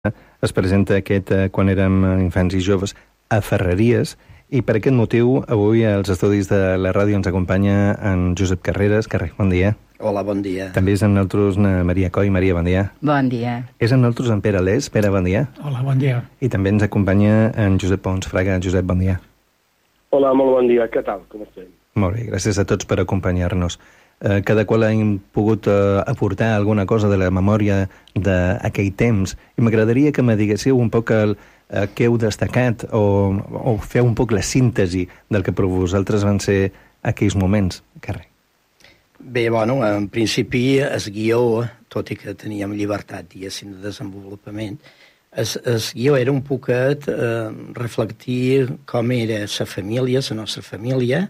es presenta quan érem infants i joves a Ferreries, i per aquest motiu avui als estudis de la ràdio ens acompanya en Josep Carreras. Carrer, bon dia. Hola, bon dia. També és en nosaltres Maria Coll. Maria, bon dia. Bon dia. És en nosaltres en Pere Les. Pere, bon dia. Hola, bon dia. I també ens acompanya en Josep Pons Fraga. Josep, bon dia. Hola, molt bon dia. Què tal? Com estem? Molt bé, gràcies a tots per acompanyar-nos. Cada qual hem pogut aportar alguna cosa de la memòria d'aquell temps, i m'agradaria que me diguéssiu un poc què heu destacat o fer un poc la síntesi del que per vosaltres van ser aquells moments. Carrer. Bé, bueno, en principi el guió, tot i que teníem llibertat, diguéssim, de desenvolupament, el guió era un poquet reflectir com era la família, la nostra família,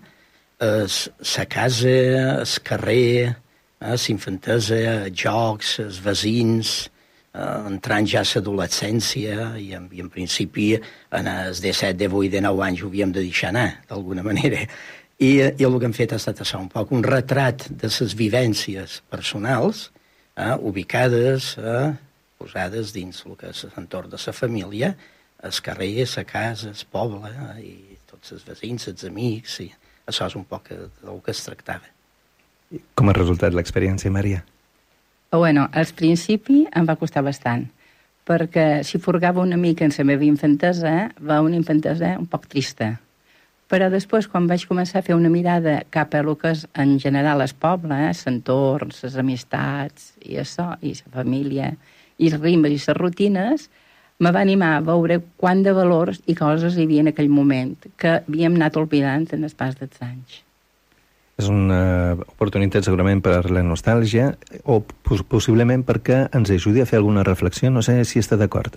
la casa, el carrer, la infantesa, els jocs, els veïns, entrant ja a l'adolescència, i en principi en els 17, 18, 19 anys ho havíem de deixar anar, d'alguna manera. I el que hem fet ha estat això, un poc un retrat de les vivències personals, ubicades, posades dins el que és l'entorn de la família, el carrer, la casa, el poble, i tots els veïns, els amics, i això és un poc del que es tractava. Com ha resultat l'experiència, Maria? Bueno, al principi em va costar bastant, perquè si furgava una mica en la meva infantesa, va una infantesa un poc trista. Però després, quan vaig començar a fer una mirada cap a lo que és en general el poble, l'entorn, les amistats, i això, i la família, i els ritmes i les rutines, me va animar a veure quant de valors i coses hi havia en aquell moment que havíem anat oblidant en el pas dels anys. És una oportunitat segurament per la nostàlgia o possiblement perquè ens ajudi a fer alguna reflexió. No sé si està d'acord.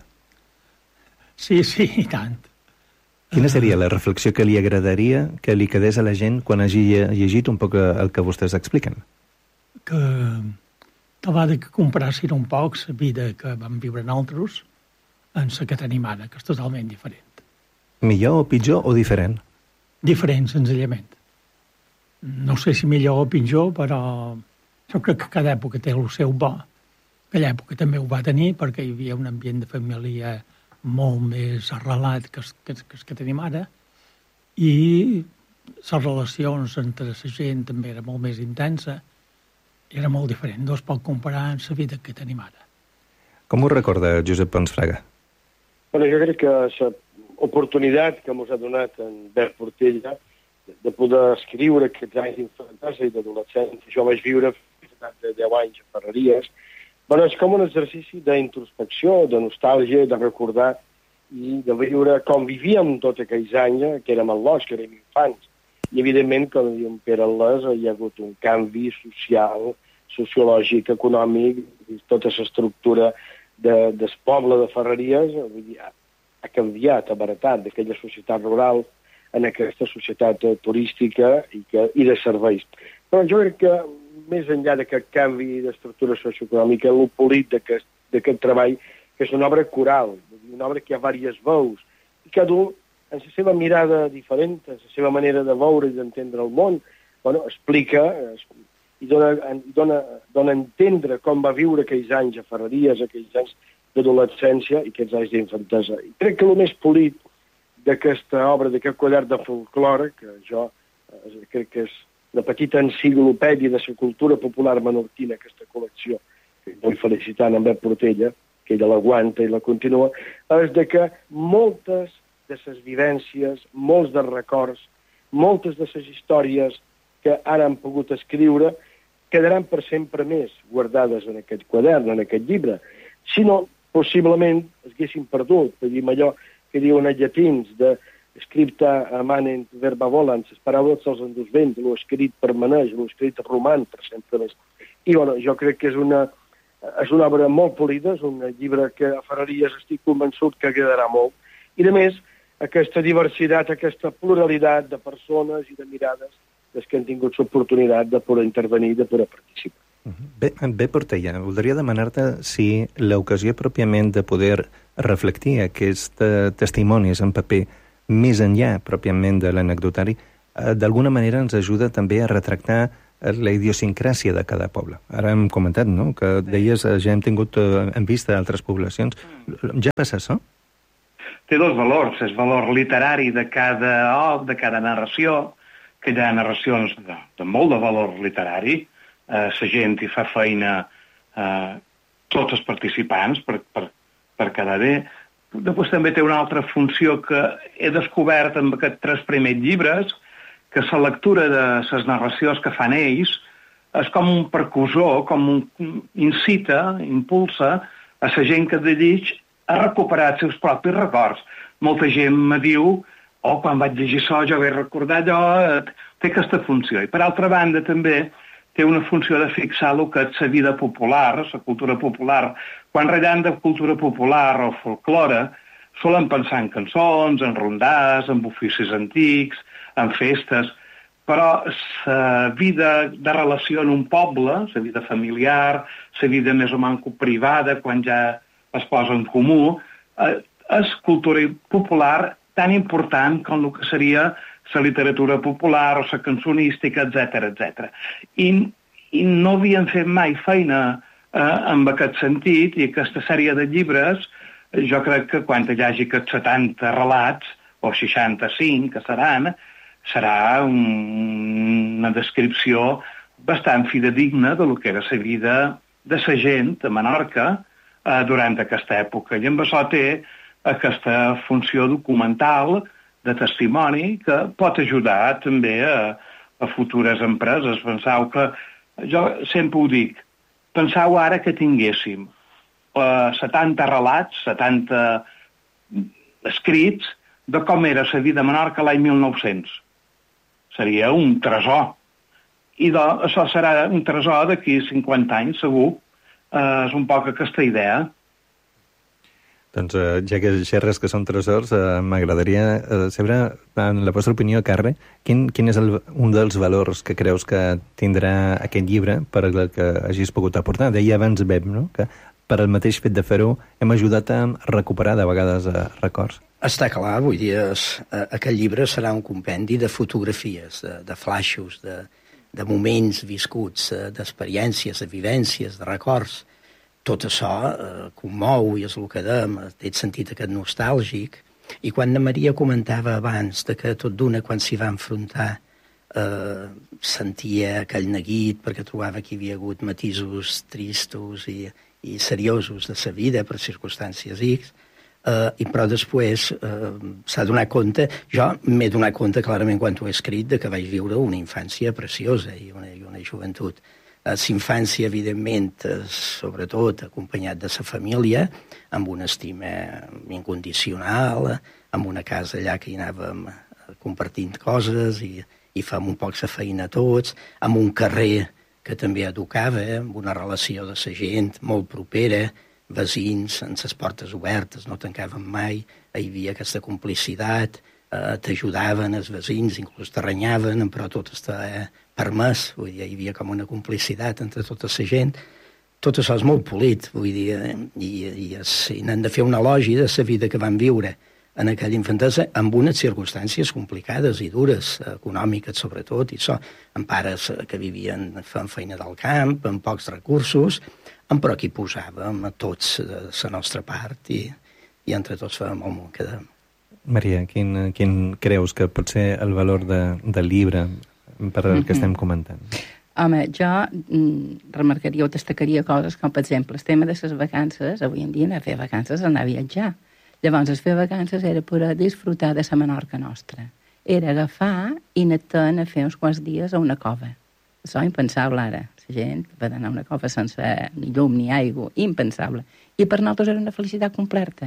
Sí, i tant. Quina seria la reflexió que li agradaria que li quedés a la gent quan hagi llegit un poc el que vostès expliquen? Que va de que comprassin un poc la vida que vam viure nosaltres en la que tenim ara, que és totalment diferent. Millor o pitjor o diferent? Diferent, senzillament. No sé si millor o pitjor, però jo crec que cada època té el seu bo. Aquella època també ho va tenir perquè hi havia un ambient de família molt més arrelat que que tenim ara, i les relacions entre la gent també era molt més intensa, era molt diferent. No es pot comparar amb la vida que tenim ara. Com ho recorda Josep Pons Fraga? Bueno, jo crec que l'oportunitat que ens ha donat en Bert Portella de poder escriure aquests anys d'infantesa i d'adolescència, jo vaig viure de 10 anys a Ferreries, bueno, és com un exercici d'introspecció, de nostàlgia, de recordar i de viure com vivíem tots aquells anys, que érem al·los, que érem infants. I, evidentment, com diem Pere Les, hi ha hagut un canvi social, sociològic, econòmic, tota l'estructura del poble de Ferreries ha canviat, ha baratat d'aquella societat rural en aquesta societat turística i de serveis. Però jo crec que, més enllà d'aquest canvi d'estructura socioeconòmica, el polit d'aquest treball, que és una obra coral, una obra que hi ha diverses veus, i cada un, en la seva mirada diferent, en la seva manera de veure i d'entendre el món, bueno, explica i dona a entendre com va viure aquells anys a Ferreries, aquells anys d'adolescència i aquests anys d'infantesa. I crec que el més polit d'aquesta obra, d'aquest quadern de folclore, que jo crec que és la petita enciclopèdia de la cultura popular menorquina, aquesta col·lecció, que vull felicitar en Bert Portella, que ella l'aguanta i la continua, és de que moltes de les vivències, molts dels records, moltes de les històries que ara han pogut escriure, quedaran per sempre més guardades en aquest quadern, en aquest llibre. Si no, possiblement es haguessin perdut, per dir allò que diuen els llatins, de scripta manent verba volans, les paraules se'ls endús vent, l'escrit permaneix, l'escrit roman per sempre més. I bueno, jo crec que és una obra molt polida, és un llibre que a Ferreries estic convençut que quedarà molt. I, a més, aquesta diversitat, aquesta pluralitat de persones i de mirades des que han tingut l'oportunitat de poder intervenir, de poder participar. Bé, Portella, voldria demanar-te si l'ocasió pròpiament de poder reflectir aquests testimonis en paper més enllà pròpiament de l'anecdotari, d'alguna manera ens ajuda també a retractar la idiosincràsia de cada poble. Ara hem comentat, no?, que deies ja hem tingut en vista altres poblacions. Ja passa això? Té dos valors. És valor literari de cada narració, que hi ha narracions de molt de valor literari. La gent hi fa feina, tots els participants, per quedar bé. Després també té una altra funció que he descobert amb aquests 3 primers llibres, que la lectura de les narracions que fan ells és com un precursor, incita, impulsa a la gent que llegeix a recuperar els seus propis records. Molta gent me diu, quan vaig llegir això jo vaig recordar allò, té aquesta funció. I per altra banda també té una funció de fixar el que és la vida popular, la cultura popular. Quan ratllant de cultura popular o folklore, solen pensar en cançons, en rondars, en oficis antics, en festes, però la vida de relació en un poble, la vida familiar, la vida més o menys privada, quan ja es posa en comú, és cultura popular tan important com el que seria la literatura popular o la cançonística, etc. I no havien fet mai feina en aquest sentit, i aquesta sèrie de llibres, jo crec que quan hi hagi aquests 70 relats, o 65 que seran, serà una descripció bastant fidedigna del que era la vida de la gent a Menorca durant aquesta època. I amb això té aquesta funció documental de testimoni que pot ajudar també a futures empreses. Penseu que, jo sempre ho dic, penseu ara que tinguéssim 70 relats, 70 escrits de com era la vida a Menorca l'any 1900. Seria un tresor. I això serà un tresor d'aquí 50 anys, segur. És un poc aquesta idea. Doncs ja que xerres que són tresors, m'agradaria saber, en la vostra opinió, Carme, quin és un dels valors que creus que tindrà aquest llibre per al que hagis pogut aportar? Deia abans Beb, no?, que per al mateix fet de fer-ho hem ajudat a recuperar de vegades records. Està clar, vull dir, aquest llibre serà un compendi de fotografies, de flaixos, de moments viscuts, d'experiències, de vivències, de records. Tot això commou i és el que dèiem, té sentit aquest nostàlgic. I quan la Maria comentava abans de que tot d'una, quan s'hi va enfrontar, sentia aquell neguit perquè trobava que hi havia hagut matisos tristos i seriosos de sa vida per circumstàncies X, però després s'ha donat compte, jo m'he donat compte clarament quan ho he escrit, de que vaig viure una infància preciosa i una joventut. L'infància, evidentment, sobretot acompanyat de sa família, amb una estima incondicional, amb una casa allà que hi anàvem compartint coses i fem un poc sa feina tots, amb un carrer que també educava, amb una relació de sa gent molt propera, veïns, amb les portes obertes, no tancaven mai, hi havia aquesta complicitat, t'ajudaven els veïns, inclús te renyaven, però tot estava permès, vull dir, hi havia com una complicitat entre tota la gent. Tot això és molt polit, vull dir, i n'hem de fer un elogi de la vida que van viure en aquella infantesa, amb unes circumstàncies complicades i dures, econòmiques sobretot, i això, amb pares que vivien fent feina del camp, amb pocs recursos, però que hi posàvem a tots de la nostra part i entre tots fèiem el món que dèiem. Maria, quin creus que pot ser el valor del llibre per el que estem comentant? Home, jo remarcaria o destacaria coses com, per exemple, el tema de les vacances. Avui en dia anar a fer vacances és anar a viatjar. Llavors, el fer vacances era poder disfrutar de la Menorca nostra. Era agafar i anar a fer uns quants dies a una cova. Això és impensable ara. La gent va anar a una cova sense ni llum ni aigua. Impensable. I per nosaltres era una felicitat completa.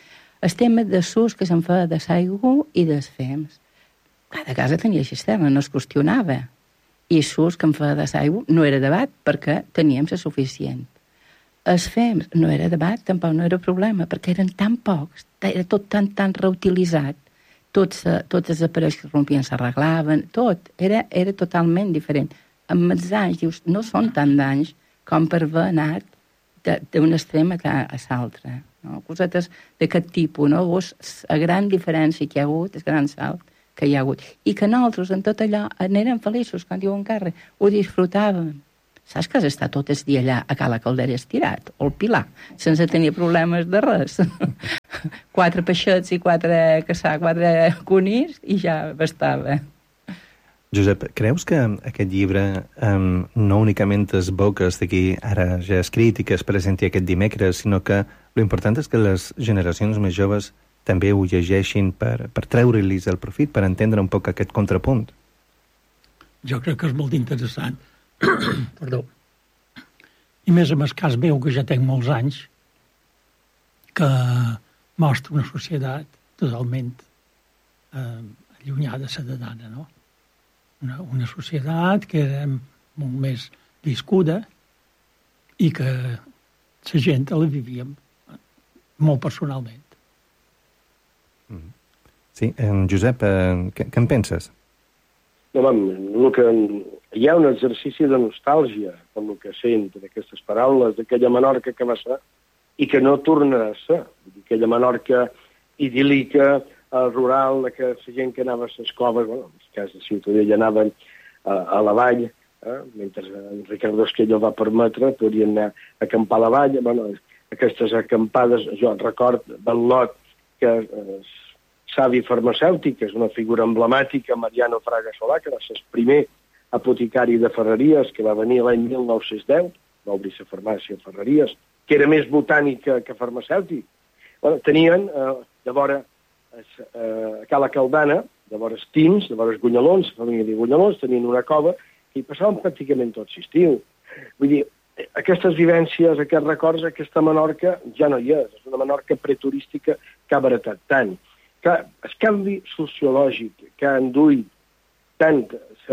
El tema de sus que se'n feia de l'aigua i dels fems. Cada casa tenia cisterna, no es qüestionava. I sus que en feia de l'aigua no era debat perquè teníem la suficient. Els fems no era debat, tampoc no era problema, perquè eren tan pocs, era tot tan reutilitzat. Tots els aparells que rompien s'arreglaven, tot. Era totalment diferent. Amb els anys, dius, no són tant d'anys com per haver anat d'un extrem a l'altre. No? Cosetes d'aquest tipus, no? La gran diferència que hi ha hagut, el gran salt, que hi ha hagut. I que nosaltres, en tot allò, n'érem feliços, quan diuen Carre, ho disfrutàvem. Saps que has estat tot el dia allà a Cala Caldera estirat, o al Pilar, sense tenir problemes de res. 4 peixets i 4 conills i ja bastava. Josep, creus que aquest llibre no únicament es veu que estigui ara ja escrit i que es presenti aquest dimecres, sinó que l'important és que les generacions més joves també ho llegeixin per treure-li el profit, per entendre un poc aquest contrapunt? Jo crec que és molt interessant. Perdó. I més en el cas meu, que ja tenc molts anys, que mostra una societat totalment allunyada de la d'ara, no? Una societat que era molt més viscuda i que la gent la vivíem molt personalment. Sí, Josep, què en penses? No, hi ha un exercici de nostàlgia per el que sent d'aquestes paraules, d'aquella Menorca que va ser i que no tornarà a ser. Aquella Menorca idíl·lica, rural, que la gent que anava a les coves, en el cas de Ciutadella anaven a la vall, mentre en Ricardo Esquello va permetre, podien anar a acampar a la vall. Aquestes acampades, jo record del lot que savi farmacèutic, que és una figura emblemàtica, Mariano Fraga Solà, que va ser el primer apoticari de Ferreries, que va venir l'any 1910, va obrir la farmàcia a Ferreries, que era més botànica que farmacèutic. Tenien, llavors, a Cala Caldana, llavors Tins, llavors Gunyalons, la família de Gunyalons, tenien una cova que hi passaven pràcticament tot l'estiu. Vull dir, aquestes vivències, aquests records, aquesta Menorca ja no hi és una Menorca preturística que ha baratat tant. El canvi sociològic que ha enduït tant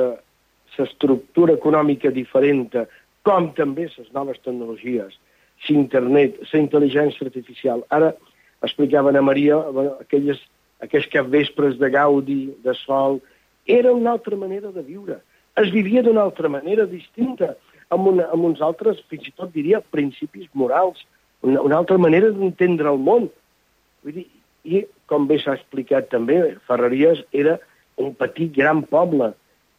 l'estructura econòmica diferent com també les noves tecnologies, l'internet, la intel·ligència artificial. Ara explicaven a Maria aquells capvespres de gaudi, de sol. Era una altra manera de viure. Es vivia d'una altra manera distinta, amb uns altres, fins i tot diria, principis morals, una altra manera d'entendre el món. Vull dir, i com bé s'ha explicat també, Ferreries era un petit gran poble,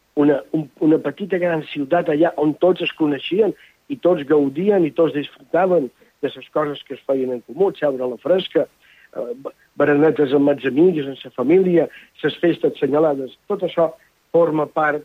una petita gran ciutat allà on tots es coneixien i tots gaudien i tots disfrutaven de les coses que es feien en comú, seure a la fresca, berenetes amb els amics, amb la família, les festes assenyalades. Tot això forma part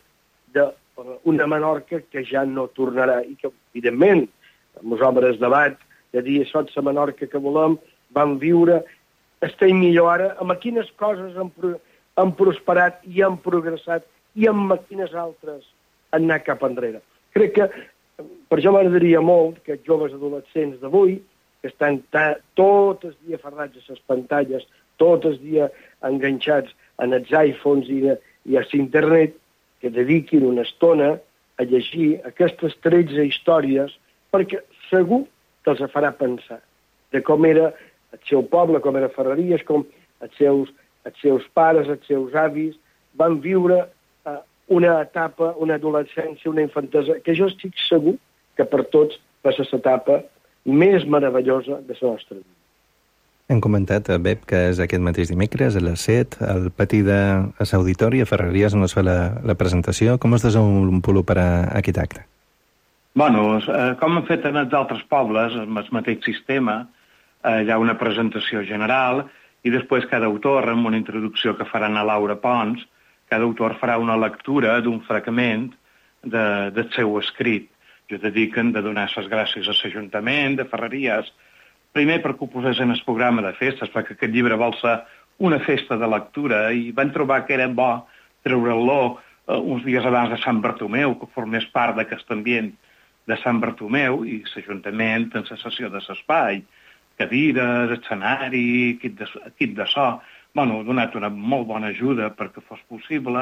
d'una Menorca que ja no tornarà i que, evidentment, amb les obres de Bat, de dir això és la Menorca que volem, vam viure, estem millor ara, amb quines coses han prosperat i han progressat i amb quines altres han anat cap enrere. Crec que per això m'agradaria molt que els joves adolescents d'avui, que estan tot el dia ferrats a les pantalles, tot el dia enganxats en els iPhones i a l'internet, que dediquin una estona a llegir aquestes 13 històries, perquè segur que els farà pensar de com era el seu poble, com era Ferreries, com els seus pares, els seus avis, van viure una etapa, una adolescència, una infantesa, que jo estic segur que per tots va ser l'etapa més meravellosa de la nostra vida. Hem comentat, Bep, que és aquest mateix dimecres, a les 7, al pati de l'auditori, a Ferreries, on es fa la presentació. Com es desenvoluparà aquest acte? Bueno, com han fet en els altres pobles, amb el mateix sistema, hi ha una presentació general i després cada autor, amb una introducció que faran a Laura Pons, cada autor farà una lectura d'un fragment del seu escrit. Jo dediquen de donar les gràcies a l'Ajuntament de Ferreries, primer perquè ho posés en el programa de festes, perquè aquest llibre vol ser una festa de lectura i van trobar que era bo treure-lo uns dies abans de Sant Bartomeu, que formés part d'aquest ambient de Sant Bartomeu, i l'Ajuntament en la sessió de l'espai, cadires, escenari, equip de so. Bueno, ha donat una molt bona ajuda perquè fos possible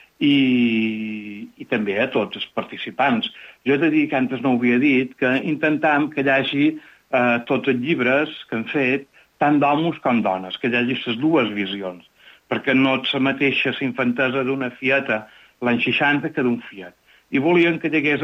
i també a tots els participants. Jo he de dir que antes no ho havia dit, que intentam que hi hagi tots els llibres que han fet, tant d'homes com dones, que hi hagi les dues visions, perquè no és la mateixa infantesa d'una Fiata l'any 60 que d'un Fiat. I volien que hi hagués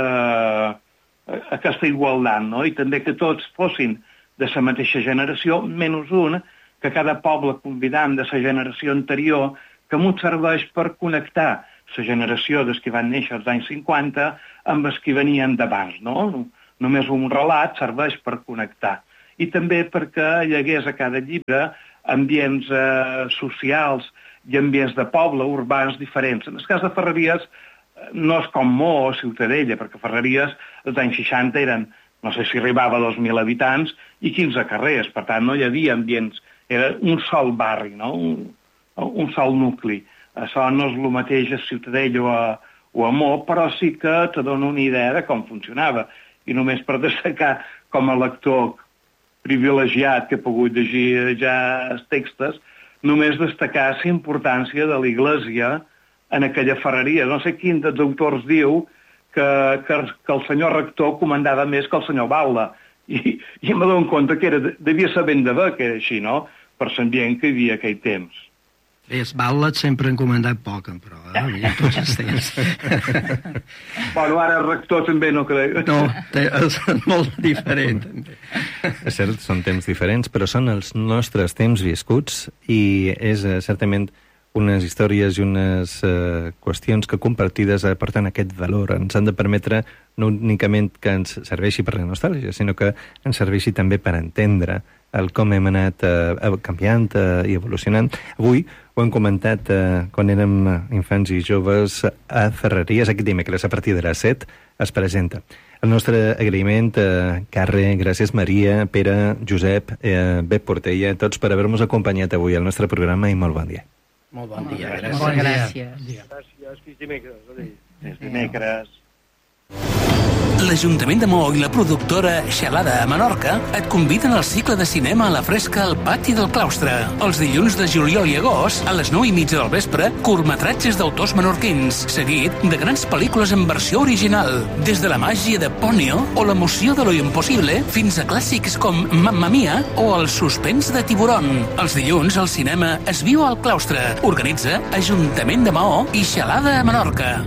aquesta igualtat, no? I també que tots fossin de la mateixa generació, menys un, que cada poble convidant de la generació anterior que m'ho serveix per connectar la generació dels que van néixer als anys 50 amb els que venien d'abans, no? Només un relat serveix per connectar. I també perquè hi hagués a cada llibre ambients socials i ambients de poble, urbans, diferents. En el cas de Ferreries no és com Mo o Ciutadella, perquè Ferreries als anys 60 eren, no sé si arribava a 2.000 habitants i 15 carrers, per tant no hi havia ambients, era un sol barri, no? Un sol nucli. Això no és el mateix a Ciutadella o a Mo, però sí que te dona una idea de com funcionava. I només per destacar com a lector privilegiat que he pogut llegir ja els textos, només destacar la importància de l'Iglésia en aquella ferreria. No sé quin dels autors diu que el senyor rector comandava més que el senyor Baula. I m'adono compte que devia ser ben de bé que era així, no? Per l'ambient que hi havia aquell temps. Els Baula sempre han comandat poc, però tots els temps. Bueno, ara el rector també no crec. No, és molt diferent. És cert, són temps diferents, però són els nostres temps viscuts i és certament unes històries i unes qüestions que compartides aporten aquest valor. Ens han de permetre no únicament que ens serveixi per la nostàlgia, sinó que ens serveixi també per entendre el com hem anat canviant i evolucionant. Avui ho hem comentat quan érem infants i joves a Ferreries. Aquest dimecres, a partir de les 7, es presenta. El nostre agraïment, Carre, gràcies Maria, Pere, Josep, Bep Portella, tots per haver-nos acompanyat avui al nostre programa i molt bon dia. Molt bon dia. Gràcies. Gràcies. Fins dimecres. Fins dimecres. L'Ajuntament de Maó i la productora Xalada a Menorca et conviden al cicle de cinema a la fresca al pati del claustre. Els dilluns de juliol i agost, a les 9:30 del vespre, curtmetratges d'autors menorquins, seguit de grans pel·lícules en versió original, des de la màgia de Ponyo o l'emoció de lo impossible fins a clàssics com Mamma Mia o el suspens de Tiburón. Els dilluns al cinema es viu al claustre. Organitza Ajuntament de Maó i Xalada a Menorca.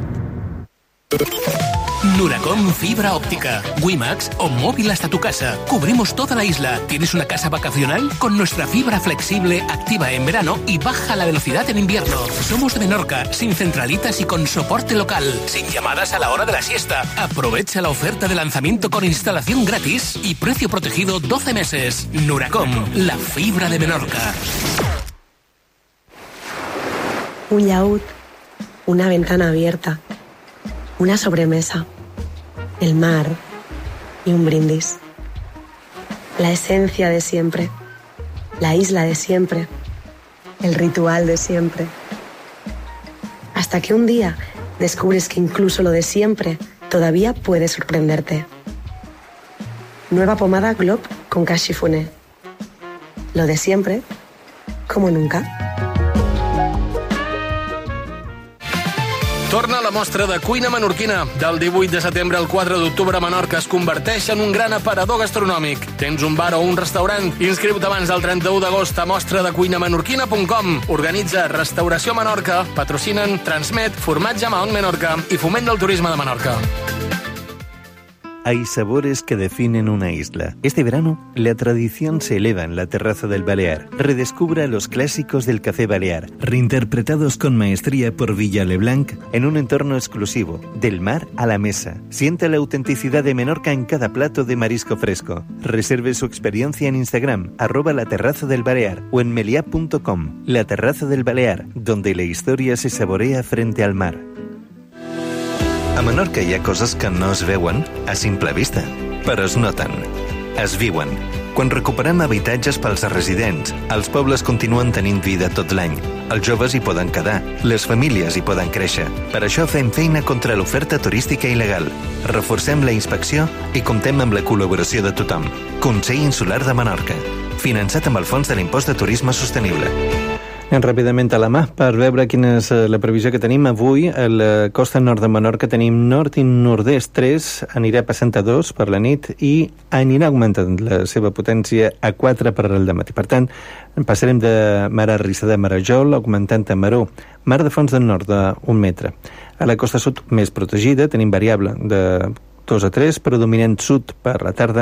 Nuracom Fibra Óptica, Wimax o Móvil hasta tu casa. Cubrimos toda la isla. ¿Tienes una casa vacacional? Con nuestra fibra flexible, activa en verano y baja la velocidad en invierno. Somos de Menorca, sin centralitas y con soporte local, sin llamadas a la hora de la siesta. Aprovecha la oferta de lanzamiento con instalación gratis y precio protegido 12 meses. Nuracom, la fibra de Menorca. Un llaúd, una ventana abierta, una sobremesa, el mar y un brindis. La esencia de siempre, la isla de siempre, el ritual de siempre. Hasta que un día descubres que incluso lo de siempre todavía puede sorprenderte. Nueva pomada Glob con Cachifuné. Lo de siempre, como nunca. Torna la mostra de cuina menorquina. Del 18 de setembre al 4 d'octubre a Menorca es converteix en un gran aparador gastronòmic. Tens un bar o un restaurant? Inscriu-te abans del 31 d'agost a mostradacuinamenorquina.com. Organitza Restauració Menorca, patrocinen Transmet, Formatge Mahón Menorca i Foment del Turisme de Menorca. Hay sabores que definen una isla. Este verano, la tradición se eleva en la terraza del Balear. Redescubra los clásicos del café balear, reinterpretados con maestría por Villa Leblanc en un entorno exclusivo, del mar a la mesa. Sienta la autenticidad de Menorca en cada plato de marisco fresco. Reserve su experiencia en Instagram, @laterrazadelbalear o en meliá.com. La Terraza del Balear, donde la historia se saborea frente al mar. A Menorca hi ha coses que no es veuen a simple vista, però es noten, es viuen. Quan recuperem habitatges pels residents, els pobles continuen tenint vida tot l'any. Els joves hi poden quedar, les famílies hi poden créixer. Per això fem feina contra l'oferta turística il·legal. Reforcem la inspecció i comptem amb la col·laboració de tothom. Consell Insular de Menorca, finançat amb el Fons de l'Impost de Turisme Sostenible. Anem ràpidament a la mà per veure quina és la previsió que tenim avui. A la costa nord de Menorca tenim nord i nord-est 3, anirà passant a 2 per la nit i anirà augmentant la seva potència a 4 per al dematí. Per tant, passarem de mar a Rissa de Marajol, augmentant a Maró, mar de fons del nord de 1 metre. A la costa sud més protegida tenim variable de 2 a 3, predominant sud per la tarda,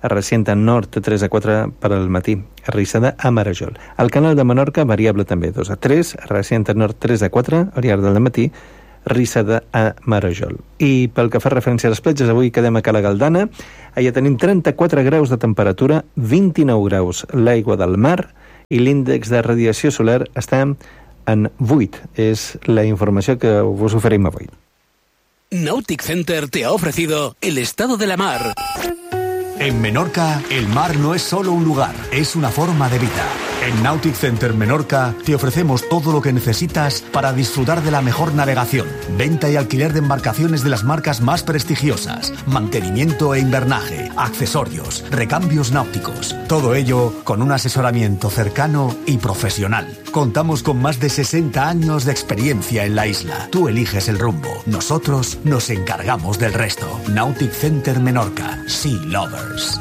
a Recienta Nord 3 a 4 per al matí, a Rissada a Marajol. El canal de Menorca, variable també, 2 a 3, a Recienta Nord 3 a 4, al llarg del matí, Rissada a Marajol. I pel que fa referència a les platges, avui quedem a Cala Galdana. Allà tenim 34 graus de temperatura, 29 graus l'aigua del mar i l'índex de radiació solar està en 8. És la informació que us oferim avui. Nautic Center te ha ofrecido el estado de la mar. En Menorca, el mar no es solo un lugar, es una forma de vida. En Nautic Center Menorca te ofrecemos todo lo que necesitas para disfrutar de la mejor navegación, venta y alquiler de embarcaciones de las marcas más prestigiosas, mantenimiento e invernaje, accesorios, recambios náuticos. Todo ello con un asesoramiento cercano y profesional. Contamos con más de 60 años de experiencia en la isla. Tú eliges el rumbo, nosotros nos encargamos del resto. Nautic Center Menorca, Sea Lovers.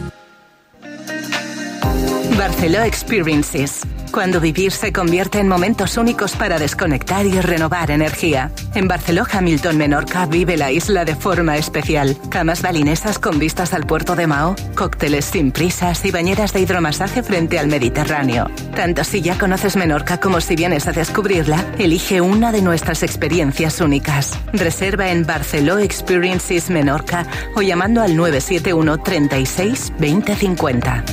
Barceló Experiences. Cuando vivir se convierte en momentos únicos para desconectar y renovar energía. En Barceló Hamilton Menorca vive la isla de forma especial. Camas balinesas con vistas al puerto de Mahó, cócteles sin prisas y bañeras de hidromasaje frente al Mediterráneo. Tanto si ya conoces Menorca como si vienes a descubrirla, elige una de nuestras experiencias únicas. Reserva en Barceló Experiences Menorca o llamando al 971 36 20 50.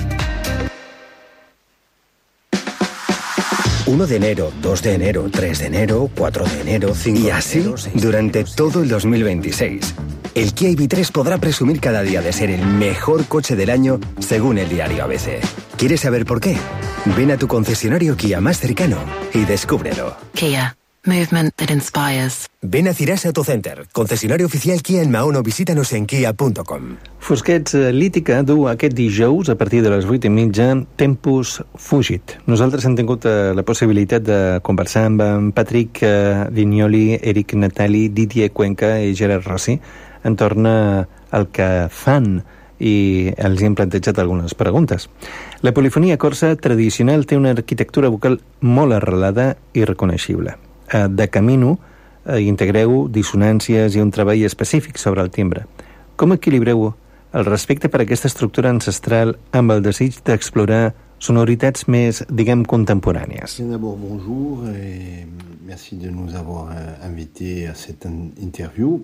1 de enero, 2 de enero, 3 de enero, 4 de enero, 5 de enero... Y así, durante todo el 2026. El Kia EV3 podrá presumir cada día de ser el mejor coche del año, según el diario ABC. ¿Quieres saber por qué? Ven a tu concesionario Kia más cercano y descúbrelo. Kia. Movement that inspires. Ven a Cirasa Autocenter, concesionario oficial Kia en Mahón o visítanos en kia.com. Fosquets Lítica du aquest dijous, a partir de les 8:30, Tempus Fugit. Nosaltres hem tingut la possibilitat de conversar amb en Patrick Vignoli, Eric Natali, Didier Cuenca i Gerard Rossi entorn al que fan i els hem plantejat algunes preguntes. La polifonia corsa tradicional té una arquitectura vocal molt arrelada i reconeixible. De Camino integreu dissonàncies i un treball específic sobre el timbre. Com equilibreu el respecte per aquesta estructura ancestral amb el desig d'explorar sonoritats més, diguem, contemporànies? D'abord, bonjour et merci de nous avoir invités à cette interview.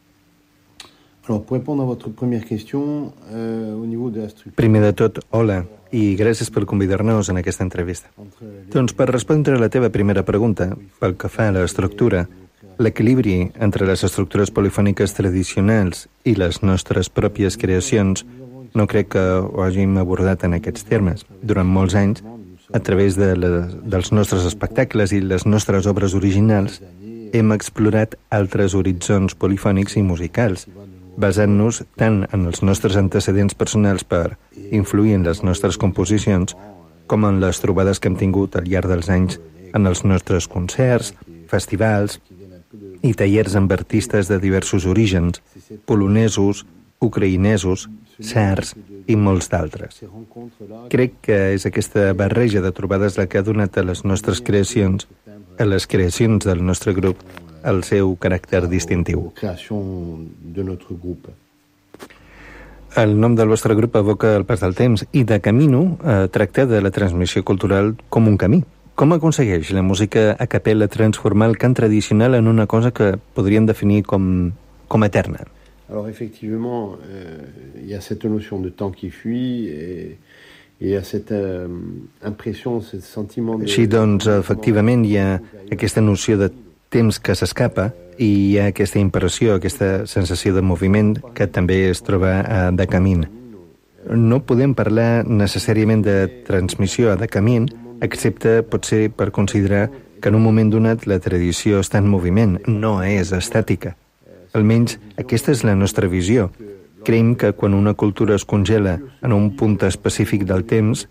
Alors, pour répondre à votre première question, au niveau de la structure... Primer de tot, hola, i gràcies per convidar-nos en aquesta entrevista. Doncs per respondre a la teva primera pregunta, pel que fa a l'estructura, l'equilibri entre les estructures polifòniques tradicionals i les nostres pròpies creacions no crec que ho hàgim abordat en aquests termes. Durant molts anys, a través dels nostres espectacles i les nostres obres originals, hem explorat altres horitzons polifònics i musicals, basant-nos tant en els nostres antecedents personals per influir en les nostres composicions com en les trobades que hem tingut al llarg dels anys en els nostres concerts, festivals i tallers amb artistes de diversos orígens, polonesos, ucraïnesos, sards i molts d'altres. Crec que és aquesta barreja de trobades la que ha donat a les nostres creacions, a les creacions del nostre grup, el seu caràcter distintiu. El nom del vostre grup evoca el pas del temps i De Camino tracta de la transmissió cultural com un camí. Com aconsegueix la música a capella transformar el cant tradicional en una cosa que podríem definir com eterna? Alors effectivement, il y a cette notion de temps qui fuit et il y a cette impression, ce sentiment de... Així doncs, efectivament, hi ha aquesta noció de temps que s'escapa i hi ha aquesta impressió, aquesta sensació de moviment que també es troba a De Camín. No podem parlar necessàriament de transmissió a De Camín, excepte potser per considerar que en un moment donat la tradició està en moviment, no és estàtica. Almenys aquesta és la nostra visió. Creiem que quan una cultura es congela en un punt específic del temps,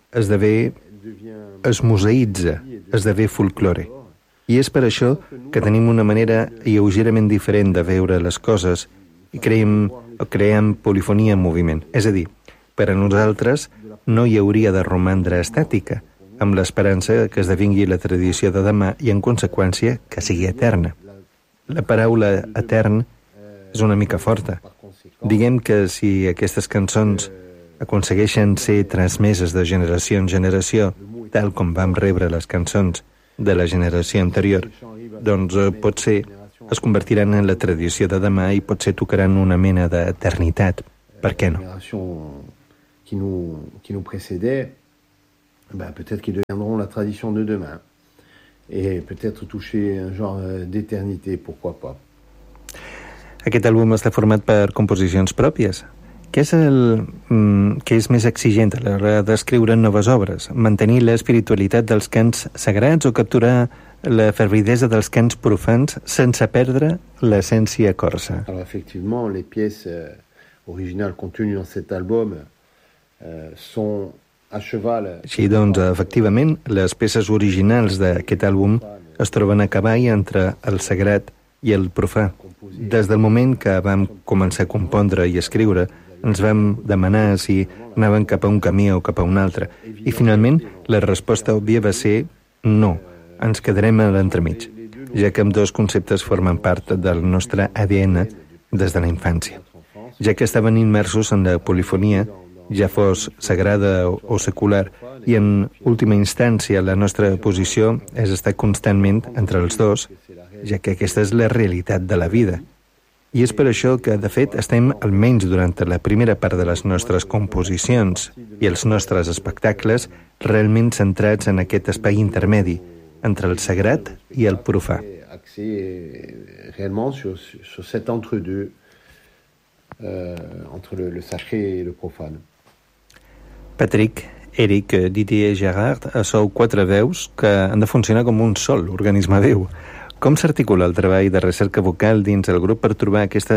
es museïtza, esdevé folklore. I és per això que tenim una manera lleugerament diferent de veure les coses i creem polifonia en moviment. És a dir, per a nosaltres no hi hauria de romandre estàtica, amb l'esperança que esdevingui la tradició de demà i, en conseqüència, que sigui eterna. La paraula etern és una mica forta. Diguem que si aquestes cançons aconsegueixen ser transmeses de generació en generació, tal com vam rebre les cançons de la generació anterior, doncs potser es convertiran en la tradició de demà i potser tocaran una mena d'eternitat. Per què no? Qui nous précédaient, peut-être qu'ils deviendront la tradition de demain. Et peut-être toucher un genre d'éternité, pourquoi pas. Aquest àlbum està format per composicions pròpies. Què és més exigent a l'hora d'escriure noves obres? Mantenir l'espiritualitat dels cants sagrats o capturar la fervidesa dels cants profans sense perdre l'essència corsa? Alors effectivement, les pièces originales contenues dans cet album sont a cheval. Així doncs, efectivament, les peces originals d'aquest àlbum es troben a cavall entre el sagrat i el profà. Des del moment que vam començar a compondre i escriure, ens vam demanar si anaven cap a un camí o cap a un altre. I finalment, la resposta òbvia va ser no, ens quedarem a l'entremig, ja que ambdós conceptes formen part del nostre ADN des de la infància. Ja que estaven immersos en la polifonia, ja fos sagrada o secular, i en última instància la nostra posició és estar constantment entre els dos, ja que aquesta és la realitat de la vida. I és per això que, de fet, estem, almenys durant la primera part de les nostres composicions i els nostres espectacles, realment centrats en aquest espai intermedi, entre el sagrat i el profà. Réellement sur cet entre-deux, entre le sacré et le profane. Patrick, Eric, Didier, Gerard, sou 4 veus que han de funcionar com un sol organisme viu. Com s'articula el treball de recerca vocal dins el grup per trobar aquest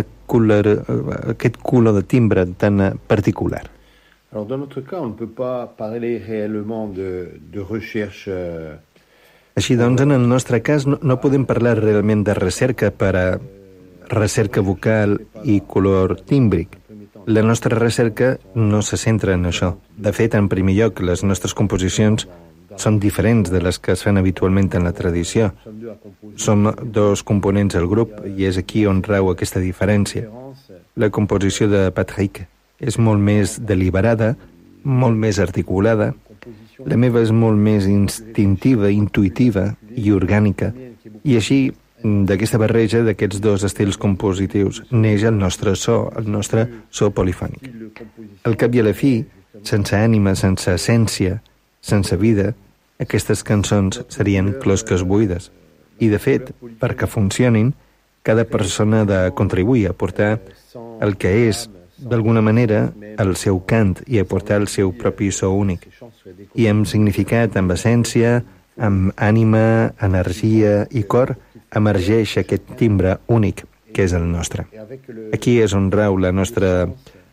color de timbre tan particular? Alors, dans notre cas, on ne peut pas parler réellement de recherche. Així doncs, en el nostre cas, no podem parlar realment de recerca per a recerca vocal i color tímbric. La nostra recerca no se centra en això. De fet, en primer lloc, les nostres composicions són diferents de les que es fan habitualment en la tradició. Som 2 components del grup i és aquí on rau aquesta diferència. La composició de Patrick és molt més deliberada, molt més articulada. La meva és molt més instintiva, intuïtiva i orgànica. I així, d'aquesta barreja d'aquests 2 estils compositius, neix el nostre so polifònic. Al cap i a la fi, sense ànima, sense essència, sense vida, aquestes cançons serien closques buides. I, de fet, perquè funcionin, cada persona ha de contribuir a aportar el que és, d'alguna manera, el seu cant i aportar el seu propi so únic. I amb significat, amb essència, amb ànima, energia i cor, emergeix aquest timbre únic que és el nostre. Aquí és on rau la nostra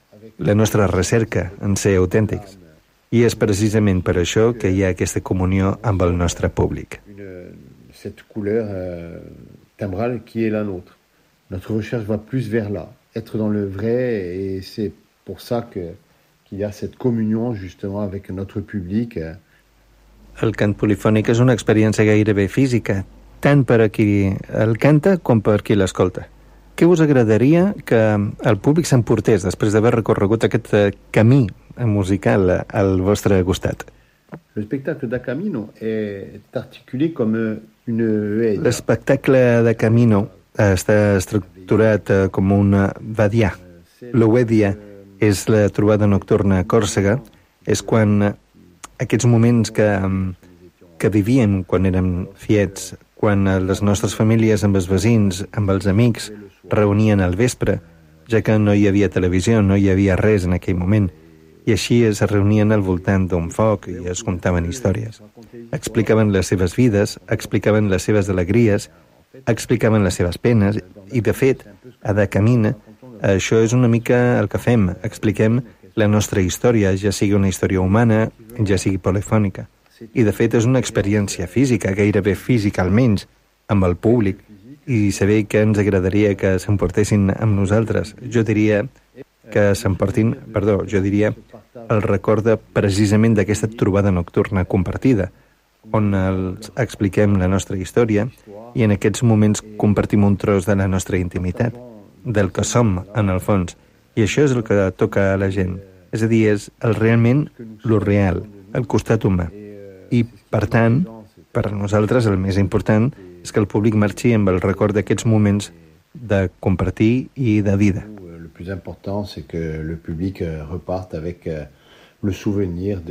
recerca en ser autèntics. I és precisament per això que hi ha aquesta comunió amb el nostre públic. Cette couleur timbrale qui est la nôtre. Notre recherche va plus vers là, être dans le vrai, et c'est pour ça qu'il y a cette communion justement avec notre public. El cant polifònic és una experiència gairebé física, tant per a qui el canta com per qui l'escolta. Què us agradaria que el públic s'emportés després d'haver recorregut aquest camí musical al vostre costat? Le spectacle da Camino est articulé comme une veilla. L'espectacle de Camino està estructurat com una vedià. L'oedia és la trobada nocturna a Còrsega, és quan aquests moments que vivíem quan érem fiets, quan les nostres famílies amb els veïns, amb els amics, reunien al vespre, ja que no hi havia televisió, no hi havia res en aquell moment, i així es reunien al voltant d'un foc i es contaven històries. Explicaven les seves vides, explicaven les seves alegries, explicaven les seves penes, i de fet, a Da Camina, això és una mica el que fem, expliquem la nostra història, ja sigui una història humana, ja sigui polifònica. I de fet és una experiència física, gairebé física almenys, amb el públic, i saber que ens agradaria que s'emportessin amb nosaltres. Jo diria el record precisament d'aquesta trobada nocturna compartida, on expliquem la nostra història i en aquests moments compartim un tros de la nostra intimitat, del que som en el fons. I això és el que toca a la gent, És a dir, és realment lo real, el costat humà. I, per tant, per a nosaltres el més important és que el públic marxi amb el record d'aquests moments de compartir i de vida. Le plus important, c'est que le public reparte avec le souvenir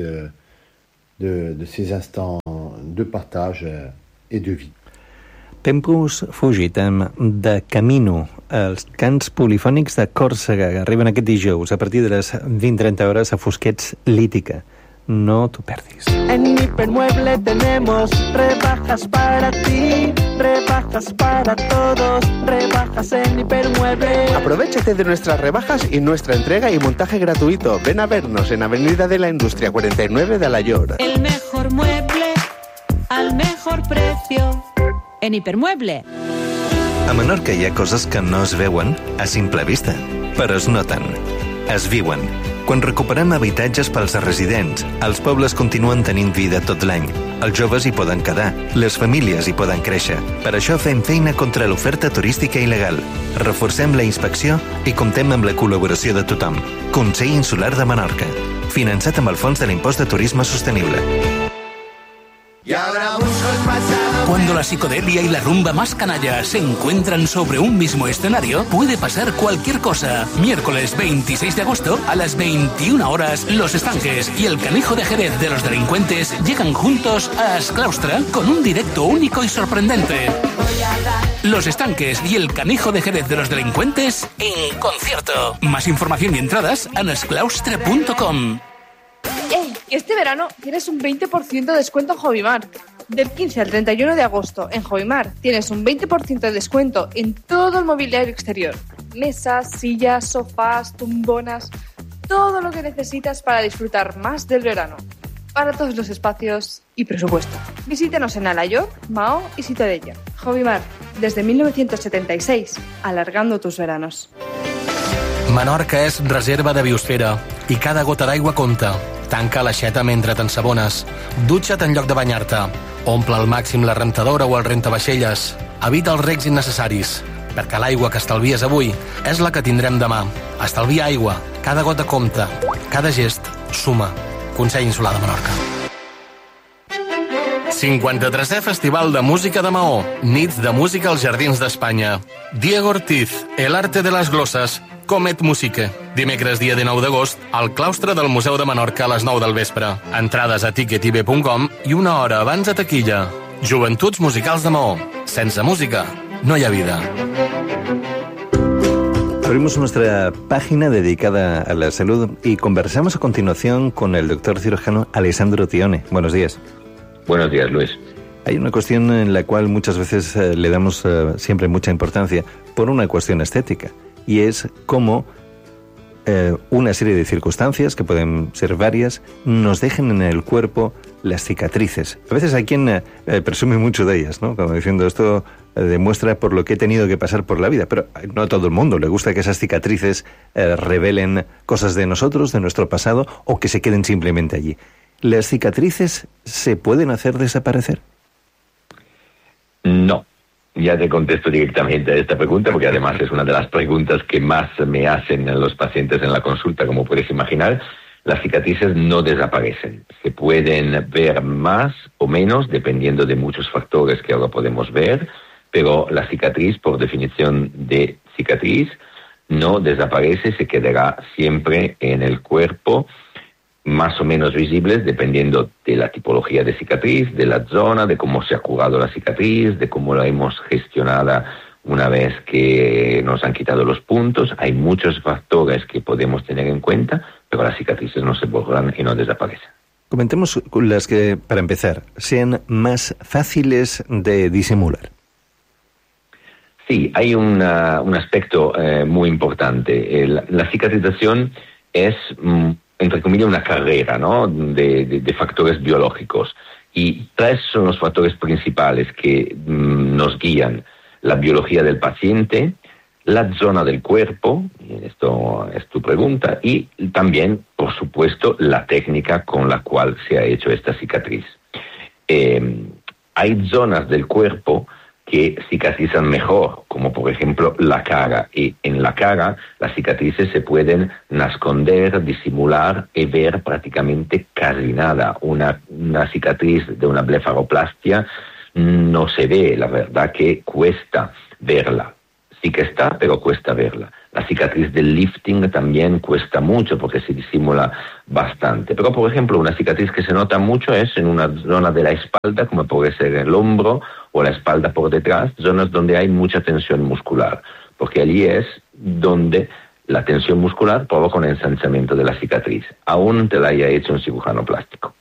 de ces instants de partage et de vie. Tempus Fugitem, de Camino, els cants polifònics de Còrsega, que arriben aquest dijous a partir de les 20:30 hores a Fosquets Lítica. No t'ho perdis. En Hipermueble tenemos rebajas para ti, rebajas para todos, rebajas en Hipermueble. Aprovéchate de nuestras rebajas y nuestra entrega y montaje gratuito. Ven a vernos en Avenida de la Industria 49 de Alayor. El mejor mueble al mejor precio en Hipermueble. A Menorca hi ha coses que no es veuen a simple vista, però es noten, es viuen. Quan recuperem habitatges pels residents, els pobles continuen tenint vida tot l'any. Els joves hi poden quedar, les famílies hi poden créixer. Per això fem feina contra l'oferta turística il·legal. Reforcem la inspecció i comptem amb la col·laboració de tothom. Consell Insular de Menorca. Finançat amb el Fons de l'Impost de Turisme Sostenible. Y ahora busco el pasado. Cuando la psicodelia y la rumba más canalla se encuentran sobre un mismo escenario, puede pasar cualquier cosa. Miércoles 26 de agosto, a las 21 horas, Los Estanques y el Canijo de Jerez de los Delincuentes llegan juntos a Asclaustra con un directo único y sorprendente. Los Estanques y el Canijo de Jerez de los Delincuentes en concierto. Más información y entradas en asclaustra.com. Este verano tienes un 20% de descuento en Hobimar. Del 15 al 31 de agosto en Hobimar tienes un 20% de descuento en todo el mobiliario exterior. Mesas, sillas, sofás, tumbonas, todo lo que necesitas para disfrutar más del verano. Para todos los espacios y presupuesto. Visítenos en Alayor, Mao y Ciutadella. Hobimar, desde 1976, alargando tus veranos. Menorca és reserva de biosfera i cada gota d'aigua compta. Tanca l'aixeta mentre t'ensabones. Dutxa't en lloc de banyar-te. Omple al màxim la rentadora o el rentavaixelles. Evita els recs innecessaris, perquè l'aigua que estalvies avui és la que tindrem demà. Estalvia aigua. Cada gota compta. Cada gest suma. Consell Insular de Menorca. 53è Festival de Música de Maó. Nits de música als Jardins d'Espanya. Diego Ortiz, El arte de les glosses, Comet Musique. Dimecres, dia 19 d'agost, al claustre del Museu de Menorca a les 9 del vespre. Entrades a ticketib.com i una hora abans a taquilla. Joventuts Musicals de Maó. Sense música, no hi ha vida. Abrimos nuestra página dedicada a la salud y conversamos a continuación con el doctor cirujano Alessandro Tione. Buenos días. Buenos días, Luis. Hay una cuestión en la cual muchas veces le damos siempre mucha importancia por una cuestión estética, y es cómo una serie de circunstancias, que pueden ser varias, nos dejen en el cuerpo las cicatrices. A veces hay quien presume mucho de ellas, ¿no? Como diciendo, esto demuestra por lo que he tenido que pasar por la vida, pero no a todo el mundo le gusta que esas cicatrices revelen cosas de nosotros, de nuestro pasado, o que se queden simplemente allí. ¿Las cicatrices se pueden hacer desaparecer? No. Ya te contesto directamente a esta pregunta, porque además es una de las preguntas que más me hacen los pacientes en la consulta, como puedes imaginar. Las cicatrices no desaparecen. Se pueden ver más o menos, dependiendo de muchos factores que ahora podemos ver, pero la cicatriz, por definición de cicatriz, no desaparece, se quedará siempre en el cuerpo, más o menos visibles, dependiendo de la tipología de cicatriz, de la zona, de cómo se ha curado la cicatriz, de cómo la hemos gestionado una vez que nos han quitado los puntos. Hay muchos factores que podemos tener en cuenta, pero las cicatrices no se borran y no desaparecen. Comentemos las que, para empezar, sean más fáciles de disimular. Sí, hay un aspecto muy importante. La cicatrización es, entre comillas, una carrera, ¿no?, de factores biológicos. Y tres son los factores principales que nos guían: la biología del paciente, la zona del cuerpo, y esto es tu pregunta, y también, por supuesto, la técnica con la cual se ha hecho esta cicatriz. Hay zonas del cuerpo que cicatrizan mejor, como por ejemplo la cara. Y en la cara las cicatrices se pueden esconder, disimular y ver prácticamente casi nada. Una cicatriz de una blefaroplastia no se ve, la verdad que cuesta verla. Sí que está, pero cuesta verla. La cicatriz del lifting también cuesta mucho porque se disimula bastante. Pero, por ejemplo, una cicatriz que se nota mucho es en una zona de la espalda, como puede ser el hombro o la espalda por detrás, zonas donde hay mucha tensión muscular, porque allí es donde la tensión muscular provoca un ensanchamiento de la cicatriz, aún te la haya hecho un cirujano plástico.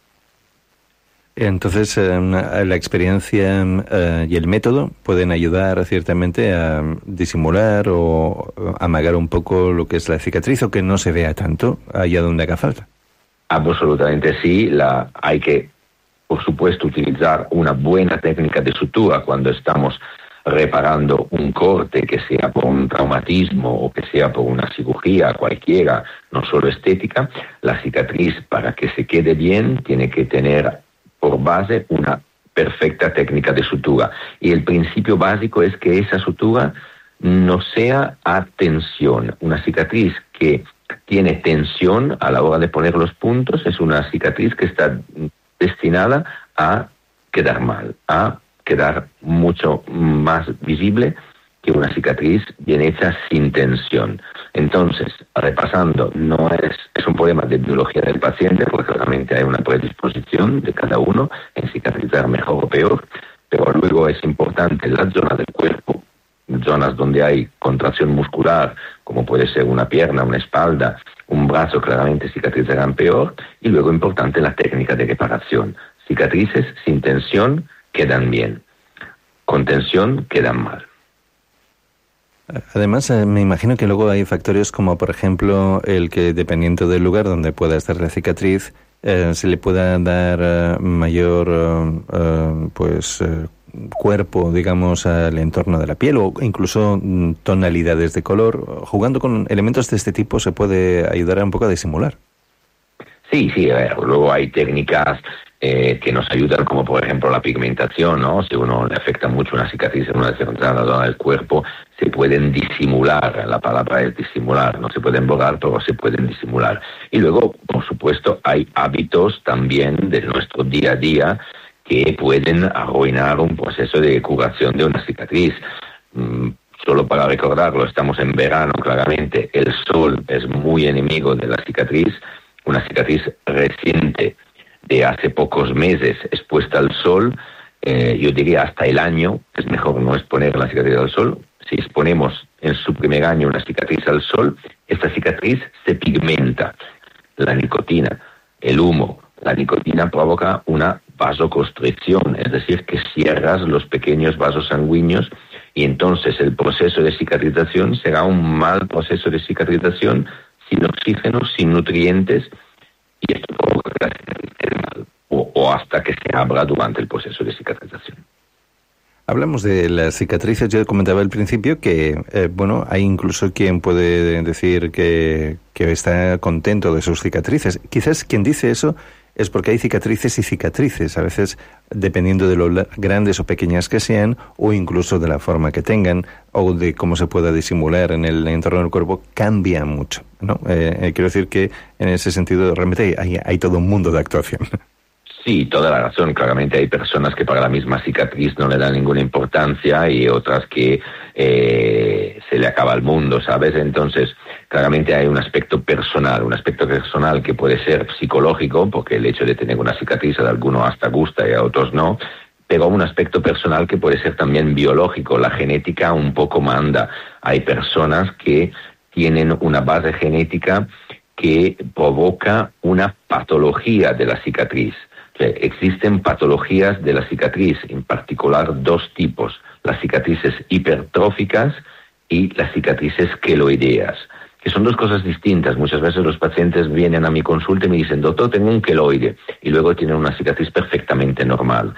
Entonces, la experiencia y el método pueden ayudar ciertamente a disimular o amagar un poco lo que es la cicatriz o que no se vea tanto allá donde haga falta. Absolutamente sí. Hay que, por supuesto, utilizar una buena técnica de sutura cuando estamos reparando un corte, que sea por un traumatismo o que sea por una cirugía cualquiera, no solo estética. La cicatriz, para que se quede bien, tiene que tener por base una perfecta técnica de sutura. Y el principio básico es que esa sutura no sea a tensión. Una cicatriz que tiene tensión a la hora de poner los puntos es una cicatriz que está destinada a quedar mal, a quedar mucho más visible que una cicatriz bien hecha sin tensión. Entonces, repasando, no es un problema de biología del paciente, porque realmente hay una predisposición de cada uno en cicatrizar mejor o peor, pero luego es importante la zona del cuerpo, zonas donde hay contracción muscular, como puede ser una pierna, una espalda, un brazo, claramente cicatrizarán peor, y luego importante la técnica de reparación. Cicatrices sin tensión quedan bien, con tensión quedan mal. Además, me imagino que luego hay factores como, por ejemplo, el que dependiendo del lugar donde pueda estar la cicatriz, se le pueda dar mayor cuerpo, digamos, al entorno de la piel o incluso tonalidades de color. Jugando con elementos de este tipo se puede ayudar un poco a disimular. Sí, luego hay técnicas que nos ayudan, como por ejemplo la pigmentación, ¿no? Si uno le afecta mucho una cicatriz en una determinada zona del cuerpo, se pueden disimular, la palabra es disimular, no se pueden borrar, pero se pueden disimular. Y luego, por supuesto, hay hábitos también de nuestro día a día que pueden arruinar un proceso de curación de una cicatriz. Solo para recordarlo, estamos en verano, claramente, el sol es muy enemigo de la cicatriz. Una cicatriz reciente de hace pocos meses expuesta al sol, yo diría hasta el año, es mejor no exponer la cicatriz al sol. Si exponemos en su primer año una cicatriz al sol, esta cicatriz se pigmenta. La nicotina, el humo, la nicotina provoca una vasoconstricción, es decir, que cierras los pequeños vasos sanguíneos y entonces el proceso de cicatrización será un mal proceso de cicatrización sin oxígeno, sin nutrientes, y esto provoca que la cicatriz quede mal, o hasta que se abra durante el proceso de cicatrización. Hablamos de las cicatrices. Yo comentaba al principio que, hay incluso quien puede decir que está contento de sus cicatrices. Quizás quien dice eso es porque hay cicatrices y cicatrices. A veces, dependiendo de lo grandes o pequeñas que sean, o incluso de la forma que tengan, o de cómo se pueda disimular en el entorno del cuerpo, cambia mucho, ¿no? Quiero decir que, en ese sentido, realmente hay todo un mundo de actuación. Sí, toda la razón. Claramente hay personas que para la misma cicatriz no le dan ninguna importancia y otras que se le acaba el mundo, ¿sabes? Entonces, claramente hay un aspecto personal que puede ser psicológico, porque el hecho de tener una cicatriz a alguno hasta gusta y a otros no, pero un aspecto personal que puede ser también biológico. La genética un poco manda. Hay personas que tienen una base genética que provoca una patología de la cicatriz. Existen patologías de la cicatriz, en particular dos tipos, las cicatrices hipertróficas y las cicatrices queloideas, que son dos cosas distintas. Muchas veces los pacientes vienen a mi consulta y me dicen, doctor, tengo un queloide, y luego tienen una cicatriz perfectamente normal.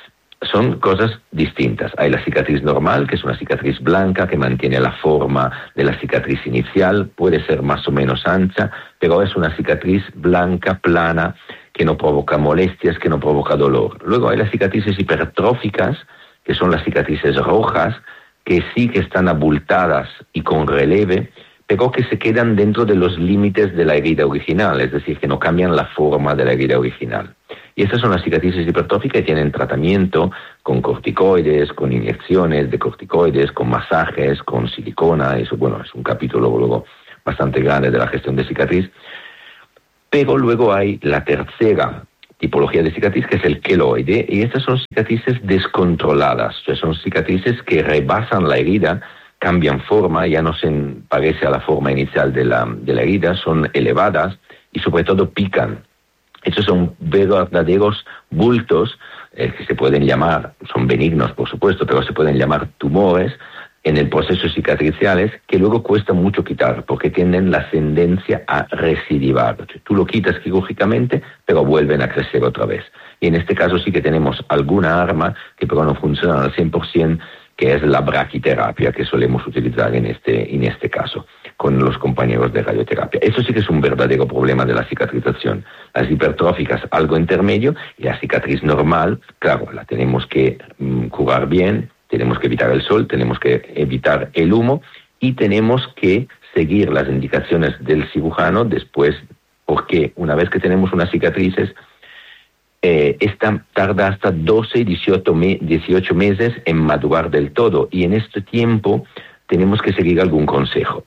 Son cosas distintas. Hay la cicatriz normal, que es una cicatriz blanca que mantiene la forma de la cicatriz inicial, puede ser más o menos ancha, pero es una cicatriz blanca, plana, que no provoca molestias, que no provoca dolor. Luego hay las cicatrices hipertróficas, que son las cicatrices rojas, que sí que están abultadas y con relieve, pero que se quedan dentro de los límites de la herida original, es decir, que no cambian la forma de la herida original. Y estas son las cicatrices hipertróficas que tienen tratamiento con corticoides, con inyecciones de corticoides, con masajes, con silicona. Eso, bueno, es un capítulo luego bastante grande de la gestión de cicatriz. Pero luego hay la tercera tipología de cicatriz, que es el queloide, y estas son cicatrices descontroladas, o sea, son cicatrices que rebasan la herida, cambian forma, ya no se parece a la forma inicial de la herida, son elevadas y sobre todo pican. Estos son verdaderos bultos que se pueden llamar, son benignos por supuesto, pero se pueden llamar tumores en el proceso cicatriciales, que luego cuesta mucho quitar porque tienen la tendencia a recidivar. Tú lo quitas quirúrgicamente, pero vuelven a crecer otra vez. Y en este caso sí que tenemos alguna arma que pero no funciona al 100%, que es la braquiterapia que solemos utilizar en este caso con los compañeros de radioterapia. Eso sí que es un verdadero problema de la cicatrización. Las hipertróficas algo intermedio y la cicatriz normal, claro, la tenemos que curar bien, tenemos que evitar el sol, tenemos que evitar el humo y tenemos que seguir las indicaciones del cirujano después, porque una vez que tenemos unas cicatrices, esta tarda hasta 12 y 18 meses en madurar del todo, y en este tiempo tenemos que seguir algún consejo.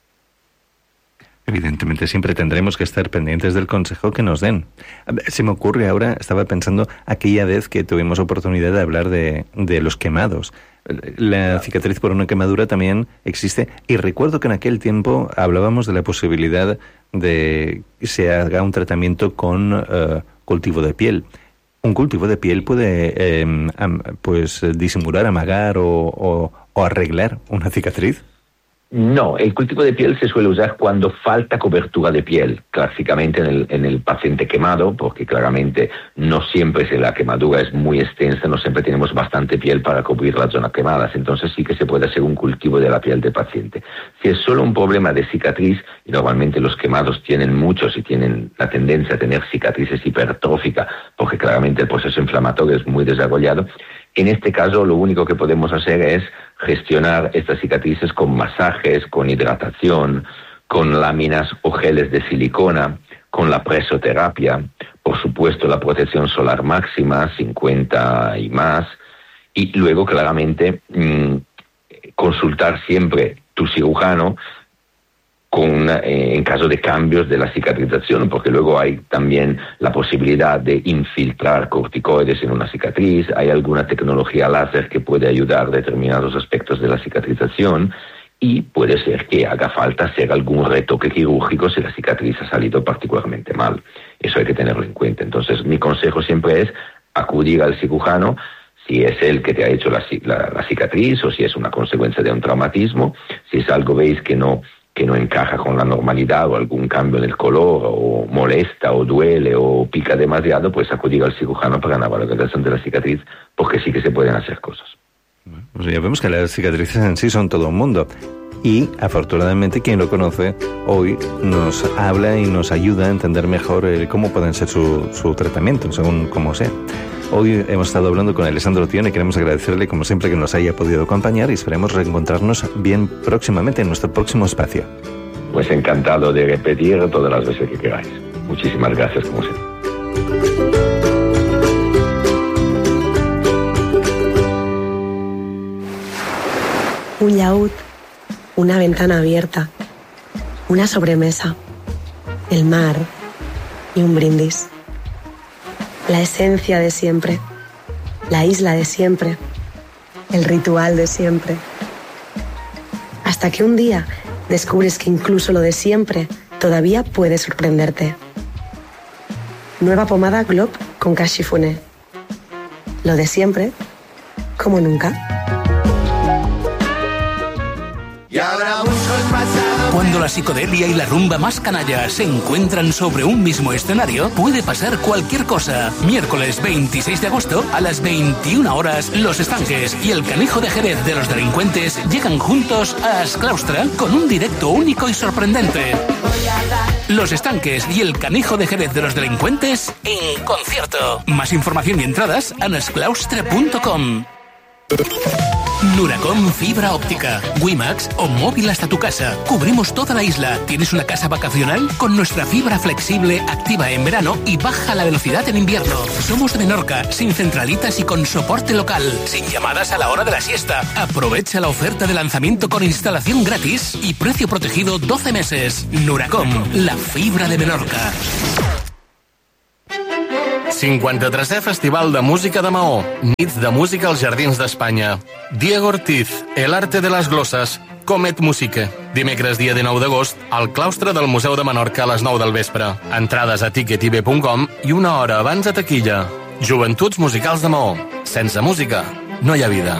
Evidentemente siempre tendremos que estar pendientes del consejo que nos den. Se me ocurre ahora, estaba pensando aquella vez que tuvimos oportunidad de hablar de los quemados. La cicatriz por una quemadura también existe, y recuerdo que en aquel tiempo hablábamos de la posibilidad de que se haga un tratamiento con cultivo de piel. ¿Un cultivo de piel puede pues disimular, amagar o arreglar una cicatriz? No, el cultivo de piel se suele usar cuando falta cobertura de piel, clásicamente en el paciente quemado, porque claramente no siempre, si la quemadura es muy extensa, no siempre tenemos bastante piel para cubrir las zonas quemadas, entonces sí que se puede hacer un cultivo de la piel del paciente. Si es solo un problema de cicatriz, y normalmente los quemados tienen muchos y tienen la tendencia a tener cicatrices hipertróficas, porque claramente el proceso inflamatorio es muy desarrollado, en este caso lo único que podemos hacer es gestionar estas cicatrices con masajes, con hidratación, con láminas o geles de silicona, con la presoterapia, por supuesto la protección solar máxima, 50 y más, y luego claramente consultar siempre tu cirujano en caso de cambios de la cicatrización, porque luego hay también la posibilidad de infiltrar corticoides en una cicatriz, hay alguna tecnología láser que puede ayudar a determinados aspectos de la cicatrización, y puede ser que haga falta hacer algún retoque quirúrgico si la cicatriz ha salido particularmente mal. Eso hay que tenerlo en cuenta. Entonces, mi consejo siempre es acudir al cirujano, si es él que te ha hecho la cicatriz o si es una consecuencia de un traumatismo. Si es algo, veis, que no encaja con la normalidad o algún cambio en el color o molesta o duele o pica demasiado, pues acudir al cirujano para una valoración de la cicatriz, porque sí que se pueden hacer cosas. Pues ya vemos que las cicatrices en sí son todo un mundo, y afortunadamente quien lo conoce hoy nos habla y nos ayuda a entender mejor cómo pueden ser su tratamiento, según como sea. Hoy hemos estado hablando con Alessandro Tione y queremos agradecerle, como siempre, que nos haya podido acompañar, y esperemos reencontrarnos bien próximamente en nuestro próximo espacio. Pues encantado de repetir todas las veces que queráis. Muchísimas gracias, como siempre. Un yaúd, una ventana abierta, una sobremesa, el mar y un brindis. La esencia de siempre, la isla de siempre, el ritual de siempre. Hasta que un día descubres que incluso lo de siempre todavía puede sorprenderte. Nueva pomada Glob con Cachifuné. Lo de siempre, como nunca. Y ahora busco el pasado. Cuando la psicodelia y la rumba más canalla se encuentran sobre un mismo escenario, puede pasar cualquier cosa. Miércoles 26 de agosto, a las 21 horas, Los Estanques y el Canijo de Jerez de los Delincuentes llegan juntos a Asclaustra con un directo único y sorprendente. Los Estanques y el Canijo de Jerez de los Delincuentes en concierto. Más información y entradas en asclaustra.com. Nuracom Fibra Óptica, WiMax o móvil hasta tu casa. Cubrimos toda la isla. ¿Tienes una casa vacacional? Con nuestra fibra flexible, activa en verano y baja la velocidad en invierno. Somos de Menorca, sin centralitas y con soporte local, sin llamadas a la hora de la siesta. Aprovecha la oferta de lanzamiento con instalación gratis y precio protegido 12 meses. Nuracom, la fibra de Menorca. 53è Festival de Música de Maó. Nits de música als Jardins d'Espanya. Diego Ortiz, El arte de les glosses, Comet Musique. Dimecres, dia 19 d'agost, al claustre del Museu de Menorca a les 9 del vespre. Entrades a ticketib.com i una hora abans a taquilla. Joventuts Musicals de Maó. Sense música, no hi ha vida.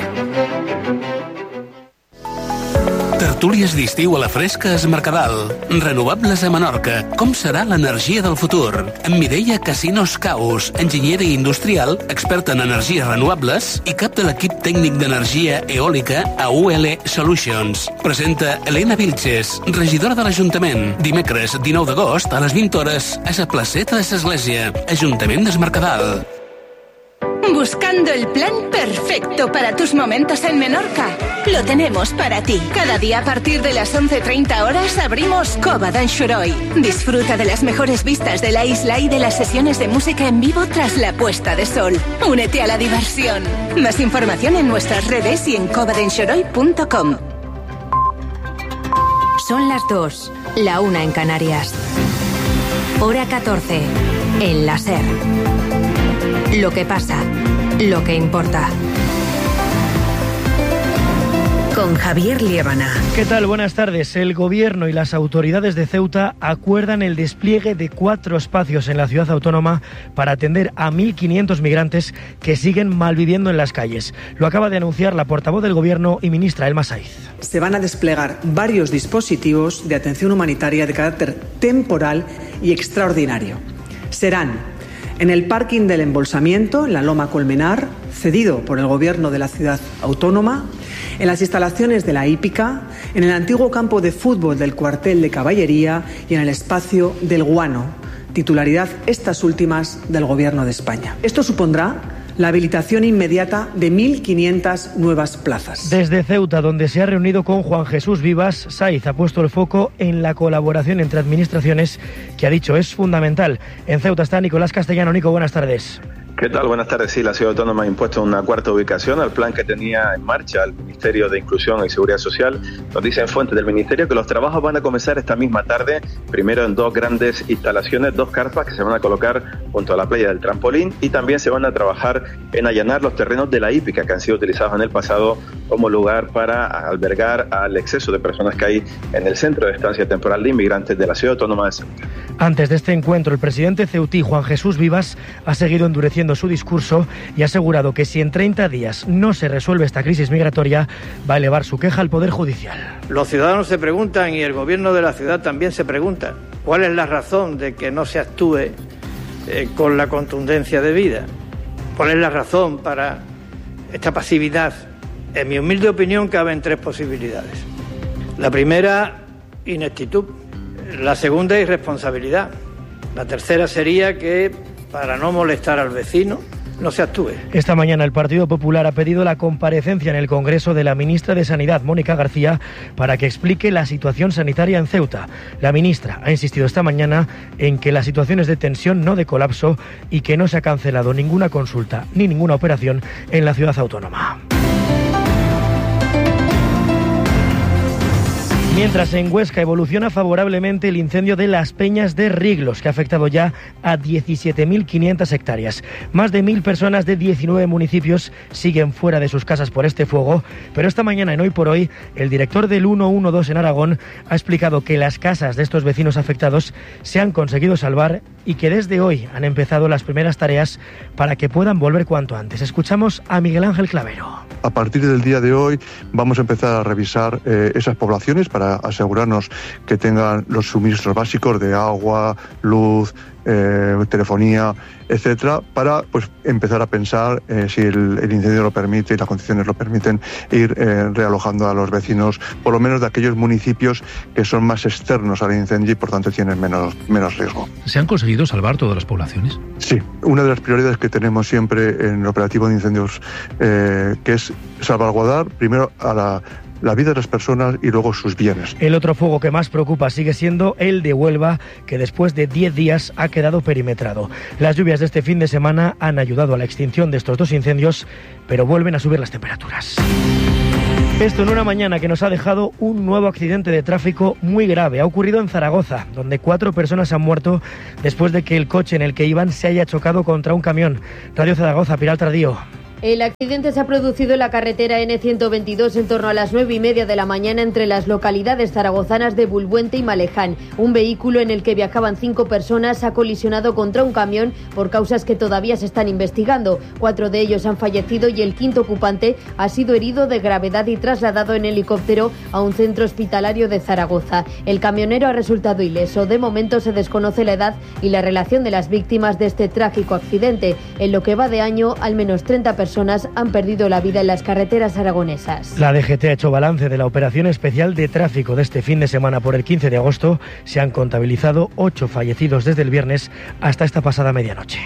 Tertúlies d'estiu a la Fresca es Mercadal. Renovables a Menorca. Com serà l'energia del futur? Amb Mireia Casinos Caus, enginyera industrial, experta en energies renovables i cap de l'equip tècnic d'energia eòlica a UL Solutions. Presenta Elena Vilches, regidora de l'Ajuntament. Dimecres 19 d'agost a les 20 hores a la placeta de l'Església. Ajuntament d'Es Mercadal. Buscando el plan perfecto para tus momentos en Menorca. Lo tenemos para ti. Cada día a partir de las 11:30 horas abrimos Cova d'en Xuroi. Disfruta de las mejores vistas de la isla y de las sesiones de música en vivo tras la puesta de sol. Únete a la diversión. Más información en nuestras redes y en covadenxoroi.com. Son las 2, la 1 en Canarias. Hora 14, en la SER. Lo que pasa, lo que importa. Con Javier Liébana. ¿Qué tal? Buenas tardes. El Gobierno y las autoridades de Ceuta acuerdan el despliegue de 4 espacios en la ciudad autónoma para atender a 1.500 migrantes que siguen malviviendo en las calles. Lo acaba de anunciar la portavoz del Gobierno y ministra Elma Saiz. Se van a desplegar varios dispositivos de atención humanitaria de carácter temporal y extraordinario. Serán en el parking del embolsamiento, en la Loma Colmenar, cedido por el Gobierno de la ciudad autónoma, en las instalaciones de la hípica, en el antiguo campo de fútbol del cuartel de caballería y en el espacio del Guano, titularidad estas últimas del Gobierno de España. Esto supondrá la habilitación inmediata de 1.500 nuevas plazas. Desde Ceuta, donde se ha reunido con Juan Jesús Vivas, Saiz ha puesto el foco en la colaboración entre administraciones, que ha dicho es fundamental. En Ceuta está Nicolás Castellano. Nico, buenas tardes. ¿Qué tal? Buenas tardes. Sí, la Ciudad Autónoma ha impuesto una cuarta ubicación al plan que tenía en marcha el Ministerio de Inclusión y Seguridad Social. Nos dicen fuentes del Ministerio que los trabajos van a comenzar esta misma tarde, primero en 2 grandes instalaciones, 2 carpas que se van a colocar junto a la playa del Trampolín, y también se van a trabajar en allanar los terrenos de la hípica que han sido utilizados en el pasado como lugar para albergar al exceso de personas que hay en el centro de estancia temporal de inmigrantes de la Ciudad Autónoma de Ceuta. Antes de este encuentro, el presidente ceutí, Juan Jesús Vivas, ha seguido endureciendo su discurso y ha asegurado que si en 30 días no se resuelve esta crisis migratoria, va a elevar su queja al Poder Judicial. Los ciudadanos se preguntan, y el Gobierno de la ciudad también se pregunta, ¿cuál es la razón de que no se actúe con la contundencia debida? ¿Cuál es la razón para esta pasividad? En mi humilde opinión caben 3 posibilidades. La primera, ineptitud. La segunda, irresponsabilidad. La tercera sería que, para no molestar al vecino, no se actúe. Esta mañana el Partido Popular ha pedido la comparecencia en el Congreso de la ministra de Sanidad, Mónica García, para que explique la situación sanitaria en Ceuta. La ministra ha insistido esta mañana en que la situación es de tensión, no de colapso, y que no se ha cancelado ninguna consulta ni ninguna operación en la ciudad autónoma. Mientras en Huesca evoluciona favorablemente el incendio de Las Peñas de Riglos, que ha afectado ya a 17.500 hectáreas. Más de 1.000 personas de 19 municipios siguen fuera de sus casas por este fuego, pero esta mañana en Hoy por Hoy, el director del 112 en Aragón ha explicado que las casas de estos vecinos afectados se han conseguido salvar y que desde hoy han empezado las primeras tareas para que puedan volver cuanto antes. Escuchamos a Miguel Ángel Clavero. A partir del día de hoy vamos a empezar a revisar esas poblaciones para asegurarnos que tengan los suministros básicos de agua, luz, telefonía, etcétera, para pues empezar a pensar, si el incendio lo permite y las condiciones lo permiten, ir realojando a los vecinos, por lo menos de aquellos municipios que son más externos al incendio y por tanto tienen menos riesgo. ¿Se han conseguido salvar todas las poblaciones? Sí, una de las prioridades que tenemos siempre en el operativo de incendios, que es salvaguardar primero a la vida de las personas y luego sus bienes. El otro fuego que más preocupa sigue siendo el de Huelva, que después de 10 días ha quedado perimetrado. Las lluvias de este fin de semana han ayudado a la extinción de estos 2 incendios, pero vuelven a subir las temperaturas. Esto en una mañana que nos ha dejado un nuevo accidente de tráfico muy grave. Ha ocurrido en Zaragoza, donde 4 personas han muerto después de que el coche en el que iban se haya chocado contra un camión. Radio Zaragoza, Pilar Tardío. El accidente se ha producido en la carretera N122 en torno a las 9:30 de la mañana entre las localidades zaragozanas de Bulbuente y Maleján. Un vehículo en el que viajaban 5 personas ha colisionado contra un camión por causas que todavía se están investigando. 4 de ellos han fallecido y el 5º ocupante ha sido herido de gravedad y trasladado en helicóptero a un centro hospitalario de Zaragoza. El camionero ha resultado ileso. De momento se desconoce la edad y la relación de las víctimas de este trágico accidente. En lo que va de año, al menos 30 personas han perdido la vida en las carreteras aragonesas. La DGT ha hecho balance de la operación especial de tráfico de este fin de semana por el 15 de agosto. Se han contabilizado 8 fallecidos desde el viernes hasta esta pasada medianoche.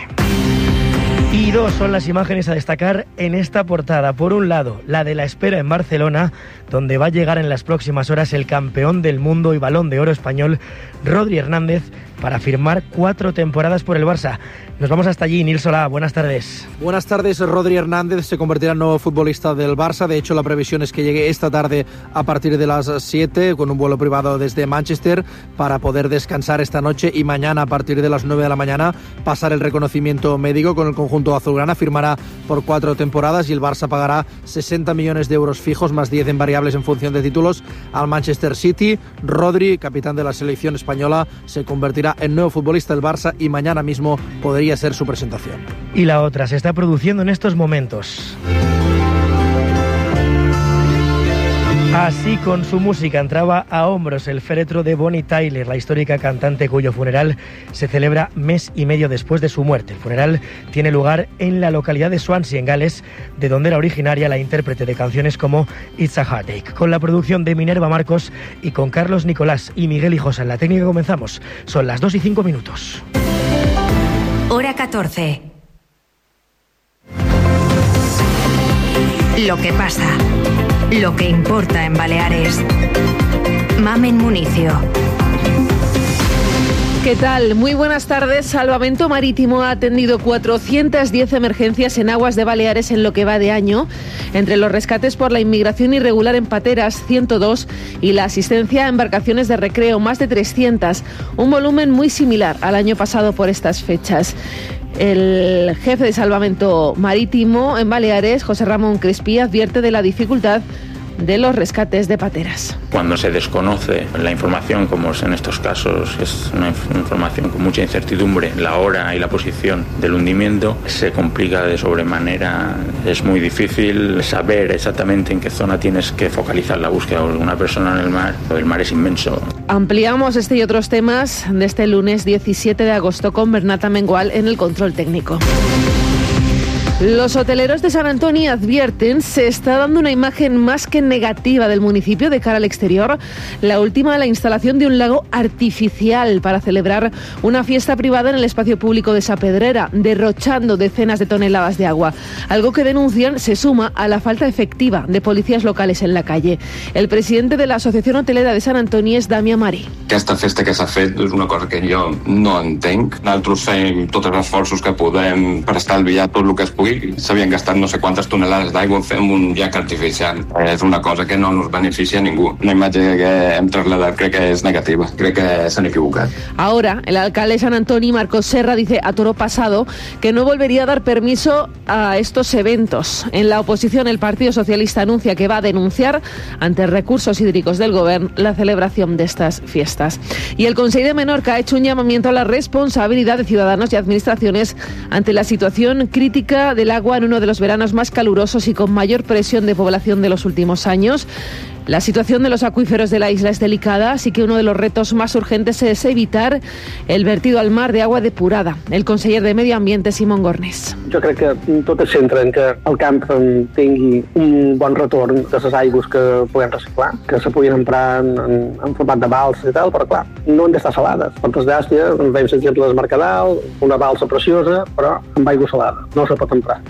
Y 2 son las imágenes a destacar en esta portada. Por un lado, la de la espera en Barcelona, donde va a llegar en las próximas horas el campeón del mundo y Balón de Oro español, Rodri Hernández, para firmar 4 temporadas por el Barça. Nos vamos hasta allí. Nil Solá, buenas tardes. Buenas tardes. Rodri Hernández se convertirá en nuevo futbolista del Barça. De hecho, la previsión es que llegue esta tarde a partir de las 7 con un vuelo privado desde Manchester para poder descansar esta noche y mañana a partir de las 9 de la mañana pasar el reconocimiento médico con el conjunto azulgrana. Firmará por 4 temporadas y el Barça pagará 60 millones de euros fijos más 10 en variables en función de títulos al Manchester City. Rodri, capitán de la selección española, se convertirá en nuevo futbolista del Barça y mañana mismo podría ser su presentación. Y la otra se está produciendo en estos momentos. Así con su música entraba a hombros el féretro de Bonnie Tyler, la histórica cantante cuyo funeral se celebra mes y medio después de su muerte. El funeral tiene lugar en la localidad de Swansea, en Gales, de donde era originaria la intérprete de canciones como It's a Heartache. Con la producción de Minerva Marcos y con Carlos Nicolás y Miguel Hijosa en la técnica comenzamos. Son las 2:05. Hora 14. Lo que pasa. Lo que importa en Baleares. Mamen Municio. ¿Qué tal? Muy buenas tardes. Salvamento Marítimo ha atendido 410 emergencias en aguas de Baleares en lo que va de año. Entre los rescates por la inmigración irregular en pateras, 102, y la asistencia a embarcaciones de recreo, más de 300. Un volumen muy similar al año pasado por estas fechas. El jefe de Salvamento Marítimo en Baleares, José Ramón Crespí, advierte de la dificultad de los rescates de pateras. Cuando se desconoce la información, como es en estos casos, es una información con mucha incertidumbre, la hora y la posición del hundimiento, se complica de sobremanera. Es muy difícil saber exactamente en qué zona tienes que focalizar la búsqueda de una persona en el mar. El mar es inmenso. Ampliamos este y otros temas de este lunes 17 de agosto con Bernata Mengual en el control técnico. Los hoteleros de San Antoni advierten se está dando una imagen más que negativa del municipio de cara al exterior. La última, la instalación de un lago artificial para celebrar una fiesta privada en el espacio público de Sapedrera, derrochando decenas de toneladas de agua. Algo que denuncian se suma a la falta efectiva de policías locales en la calle. El presidente de la Asociación Hotelera de Sant Antoni és Damià Marí. Aquesta festa que s'ha fet és una cosa que jo no entenc. Nosaltres fem tots els esforços que podem per estalviar tot el que es pugui. S'havien gastat no sé quantes tonelades d'aigua, fem un llac artificial. És una cosa que no ens beneficia a ningú. Una imatge que hem traslladat crec que és negativa. Crec que s'han equivocat. Ahora, el alcalde de San Antoni, Marcos Serra, dice a toro pasado que no volvería a dar permiso a estos eventos. En la oposición, el Partido Socialista anuncia que va a denunciar ante recursos hídricos del Gobierno la celebración de estas fiestas. Y el Consell de Menorca ha hecho un llamamiento a la responsabilidad de ciudadanos y administraciones ante la situación crítica del agua en uno de los veranos más calurosos y con mayor presión de población de los últimos años. La situación de los acuíferos de la isla es delicada, así que uno de los retos más urgentes es evitar el vertido al mar de agua depurada. El conseller de Medio Ambiente, Simón Gornés. Jo crec que tot es centra en que el camp tingui un bon retorn de les aigües que puguem reciclar, que se puguin emprar en format de balsa i tal, però clar, no han d'estar salades. Per desgràcia, ens veiem exemples Mercadal, una balsa preciosa, però amb aigua salada. No se pot emprar.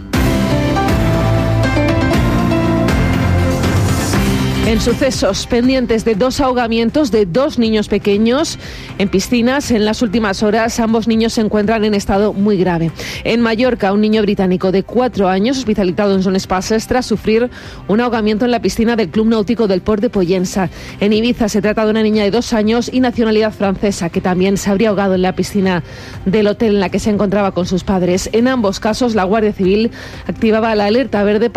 En sucesos, pendientes de 2 ahogamientos de 2 niños pequeños en piscinas en las últimas horas. Ambos niños se encuentran en estado muy grave. En Mallorca, un niño británico de 4 años hospitalizado en Son Espases tras sufrir un ahogamiento en la piscina del Club Náutico del Port de Pollença. En Ibiza se trata de una niña de 2 años y nacionalidad francesa que también se habría ahogado en la piscina del hotel en la que se encontraba con sus padres. En ambos casos, la Guardia Civil activaba la alerta verde